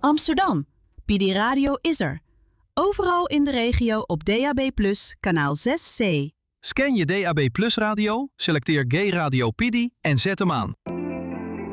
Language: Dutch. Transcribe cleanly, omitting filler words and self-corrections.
Amsterdam. Pidi Radio is er. Overal in de regio op DAB+, kanaal 6C. Scan je DAB Plus radio, selecteer Gay Radio Pidi en zet hem aan.